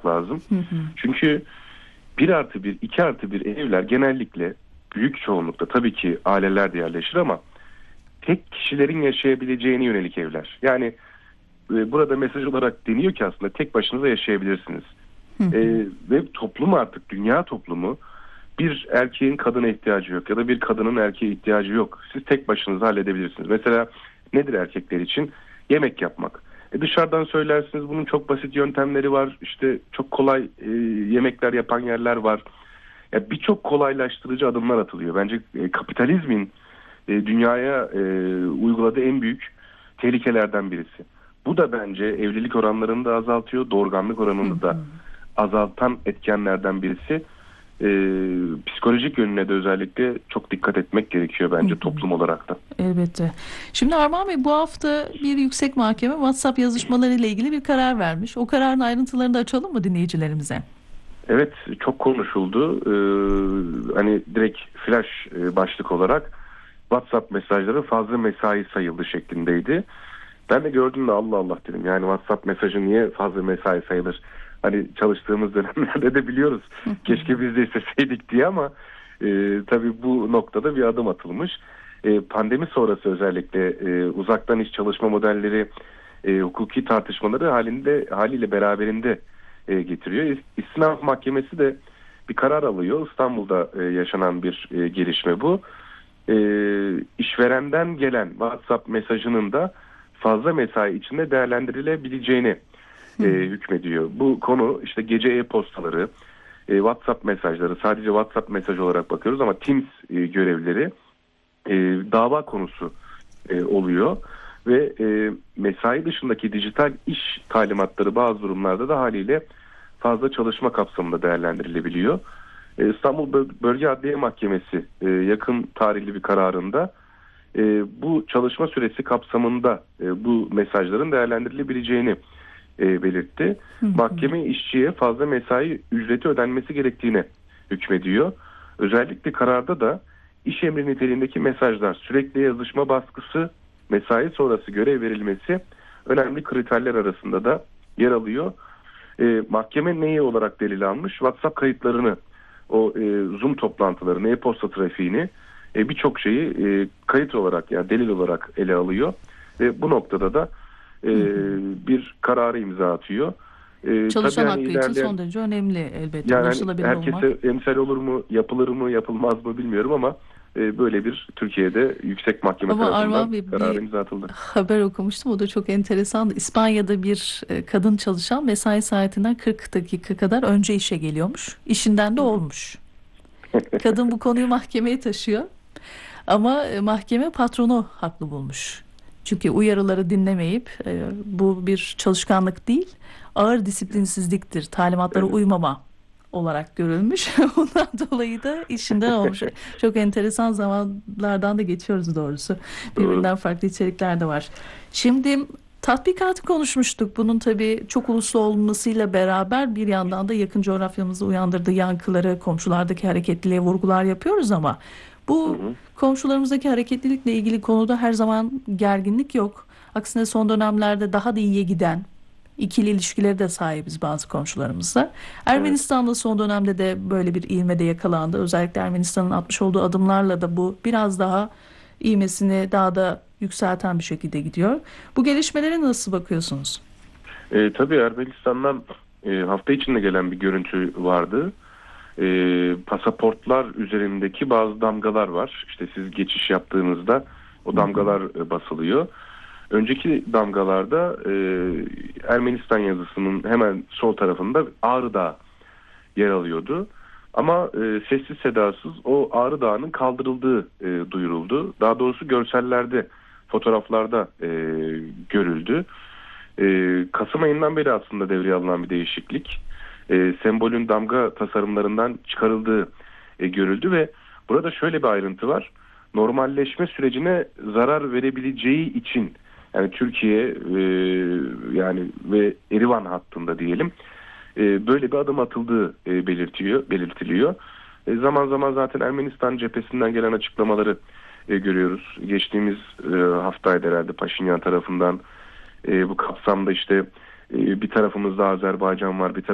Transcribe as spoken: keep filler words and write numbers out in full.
olmak lazım. Hı hı. Çünkü bir artı bir, iki artı bir evler genellikle büyük çoğunlukta tabii ki aileler de yerleşir ama tek kişilerin yaşayabileceğine yönelik evler. Yani e, burada mesaj olarak deniyor ki aslında tek başınıza yaşayabilirsiniz. Hı hı. E, ve toplum artık dünya toplumu bir erkeğin kadına ihtiyacı yok ya da bir kadının erkeğe ihtiyacı yok. Siz tek başınıza halledebilirsiniz. Mesela nedir erkekler için? Yemek yapmak. E dışarıdan söylersiniz bunun çok basit yöntemleri var. İşte çok kolay e, yemekler yapan yerler var. Ya birçok kolaylaştırıcı adımlar atılıyor. Bence e, kapitalizmin e, dünyaya e, uyguladığı en büyük tehlikelerden birisi. Bu da bence evlilik oranlarını da azaltıyor, doğurganlık oranını da azaltan etkenlerden birisi. E, psikolojik yönüne de özellikle çok dikkat etmek gerekiyor bence toplum olarak da. Elbette. Şimdi Armağan Bey, bu hafta bir yüksek mahkeme WhatsApp yazışmaları ile ilgili bir karar vermiş. O kararın ayrıntılarını da açalım mı dinleyicilerimize? Evet, çok konuşuldu. Ee, hani direkt flash e, başlık olarak WhatsApp mesajları fazla mesai sayıldı şeklindeydi. Ben de gördüm de Allah Allah dedim. Yani WhatsApp mesajı niye fazla mesai sayılır? Hani çalıştığımız dönemlerde de biliyoruz. Keşke biz de isteseydik diye ama e, tabii bu noktada bir adım atılmış. E, pandemi sonrası özellikle e, uzaktan iş çalışma modelleri e, hukuki tartışmaları halinde haliyle beraberinde e, getiriyor. İstinaf Mahkemesi de bir karar alıyor. İstanbul'da e, yaşanan bir e, gelişme bu. E, işverenden gelen WhatsApp mesajının da fazla mesai içinde değerlendirilebileceğini e, hükmediyor. Bu konu işte gece e-postaları, e, WhatsApp mesajları, sadece WhatsApp mesaj olarak bakıyoruz ama Teams e, görevlileri e, dava konusu e, oluyor. Ve e, mesai dışındaki dijital iş talimatları bazı durumlarda da haliyle fazla çalışma kapsamında değerlendirilebiliyor. E, İstanbul Bölge Adliye Mahkemesi e, yakın tarihli bir kararında e, bu çalışma süresi kapsamında e, bu mesajların değerlendirilebileceğini e, belirtti. Hı hı. Mahkeme işçiye fazla mesai ücreti ödenmesi gerektiğine hükmediyor. Özellikle kararda da iş emri niteliğindeki mesajlar, sürekli yazışma baskısı, mesai sonrası görev verilmesi önemli kriterler arasında da yer alıyor. E, mahkeme neyi olarak delil almış? WhatsApp kayıtlarını, o e, Zoom toplantılarını, e-posta trafiğini, e, birçok şeyi e, kayıt olarak yani delil olarak ele alıyor. Ve bu noktada da e, bir kararı imza atıyor. E, Çalışan tabii hakkı hani için ilerleyen, son derece önemli elbette. yani Ulaşılabilir herkese olmak. emsal olur mu, yapılır mı, yapılmaz mı bilmiyorum ama e, böyle bir Türkiye'de yüksek mahkeme Ama tarafından Armağan Bey, kararı bir imza atıldı. haber okumuştum. O da çok enteresandı. İspanya'da bir e, kadın çalışan mesai saatinden kırk dakika kadar önce işe geliyormuş. İşinden de olmuş. Kadın bu konuyu mahkemeye taşıyor. Ama e, mahkeme patronu haklı bulmuş. Çünkü uyarıları dinlemeyip e, bu bir çalışkanlık değil, ağır disiplinsizliktir, talimatlara Evet. uymama olarak görülmüş. Ondan dolayı da işinden olmuş. Çok enteresan zamanlardan da geçiyoruz doğrusu. Doğru. Birbirinden farklı içerikler de var. Şimdi tatbikatı konuşmuştuk. Bunun tabii çok uluslu olmasıyla beraber bir yandan da yakın coğrafyamızda uyandırdığı yankıları, komşulardaki hareketliliğe vurgular yapıyoruz ama Hı bu hı. komşularımızdaki hareketlilikle ilgili konuda her zaman gerginlik yok. Aksine son dönemlerde daha da iyiye giden ikili ilişkileri de sahibiz bazı komşularımızla. Evet. Ermenistan'da son dönemde de böyle bir ivmede yakalandı. Özellikle Ermenistan'ın atmış olduğu adımlarla da bu biraz daha ivmesini daha da yükselten bir şekilde gidiyor. Bu gelişmelere nasıl bakıyorsunuz? E, tabii Ermenistan'dan e, hafta içinde gelen bir görüntü vardı. E, pasaportlar üzerindeki bazı damgalar var. İşte siz geçiş yaptığınızda o damgalar e, basılıyor. Önceki damgalarda e, Ermenistan yazısının hemen sol tarafında Ağrı Dağı yer alıyordu. Ama e, sessiz sedasız o Ağrı Dağı'nın kaldırıldığı e, duyuruldu. Daha doğrusu görsellerde, fotoğraflarda e, görüldü. E, Kasım ayından beri aslında devreye alınan bir değişiklik. E, sembolün damga tasarımlarından çıkarıldığı e, görüldü ve burada şöyle bir ayrıntı var. Normalleşme sürecine zarar verebileceği için yani Türkiye e, yani ve Erivan hattında diyelim e, böyle bir adım atıldığı e, belirtiyor, belirtiliyor. E, zaman zaman zaten Ermenistan cephesinden gelen açıklamaları e, görüyoruz. Geçtiğimiz e, haftaydı herhalde Paşinyan tarafından e, bu kapsamda işte e, bir tarafımızda Azerbaycan var, bir tarafımızda